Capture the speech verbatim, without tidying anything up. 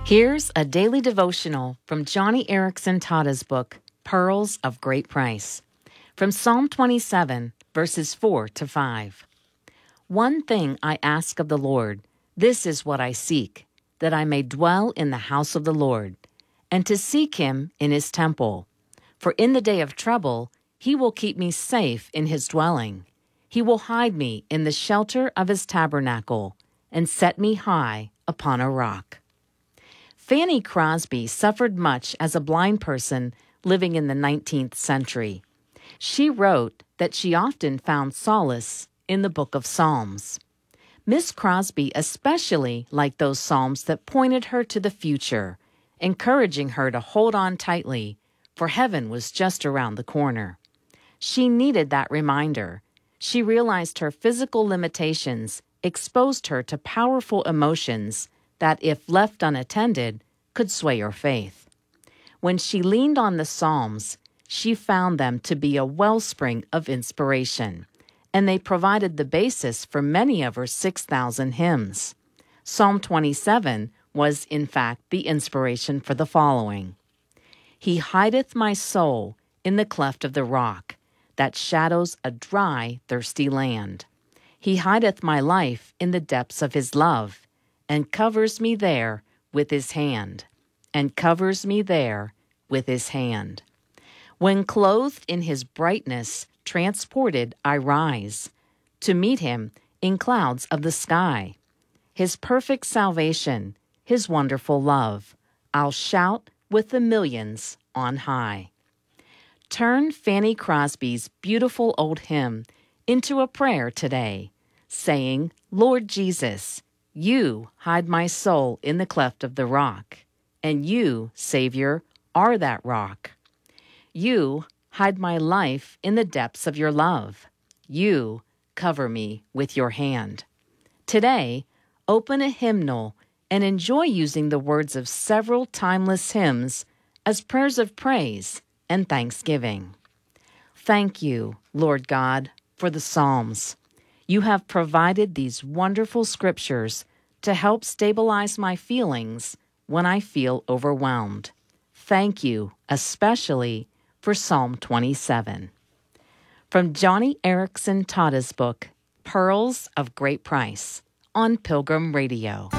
Here's a daily devotional from Joni Eareckson Tada's book, Pearls of Great Price, from Psalm twenty-seven, verses four to five. One thing I ask of the Lord, this is what I seek, that I may dwell in the house of the Lord, and to seek him in his temple. For in the day of trouble, he will keep me safe in his dwelling. He will hide me in the shelter of his tabernacle, and set me high upon a rock. Fanny Crosby suffered much as a blind person living in the nineteenth century. She wrote that she often found solace in the book of Psalms. Miss Crosby especially liked those psalms that pointed her to the future, encouraging her to hold on tightly, for heaven was just around the corner. She needed that reminder. She realized her physical limitations exposed her to powerful emotions that, if left unattended, could sway her faith. When she leaned on the Psalms, she found them to be a wellspring of inspiration, and they provided the basis for many of her six thousand hymns. Psalm twenty-seven was, in fact, the inspiration for the following. He hideth my soul in the cleft of the rock, that shadows a dry, thirsty land. He hideth my life in the depths of his love, and covers me there with his hand, and covers me there with his hand. When clothed in his brightness, transported I rise, to meet him in clouds of the sky. His perfect salvation, his wonderful love, I'll shout with the millions on high. Turn Fanny Crosby's beautiful old hymn into a prayer today, saying, Lord Jesus, you hide my soul in the cleft of the rock, and you, Savior, are that rock. You hide my life in the depths of your love. You cover me with your hand. Today, open a hymnal and enjoy using the words of several timeless hymns as prayers of praise and thanksgiving. Thank you, Lord God, for the Psalms. You have provided these wonderful scriptures to help stabilize my feelings when I feel overwhelmed. Thank you, especially for Psalm twenty-seven. From Joni Eareckson Tada's book, Pearls of Great Price, on Pilgrim Radio.